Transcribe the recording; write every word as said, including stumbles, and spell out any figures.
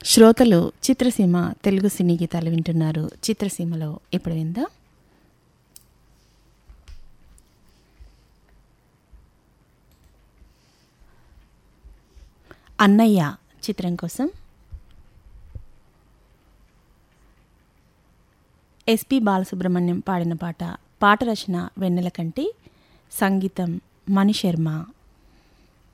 శ్రోతలు చిత్రసీమ తెలుగు సినీ గీతాలు వింటున్నారు. చిత్రసీమలో ఇప్పుడు విందాం అన్నయ్య చిత్రం కోసం ఎస్పి బాలసుబ్రహ్మణ్యం పాడిన పాట. పాట రచన వెన్నెలకంటి, సంగీతం మణిశర్మ.